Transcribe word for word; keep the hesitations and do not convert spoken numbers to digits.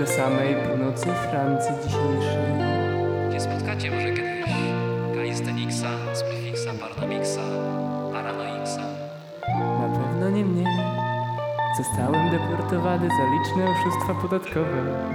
do samej północy Francji dzisiejszej. Nie spotkacie może kiedyś Kalistenixa z prefiksa Parnomixa, Paranoixa. Na pewno nie mnie. Zostałem deportowany za liczne oszustwa podatkowe.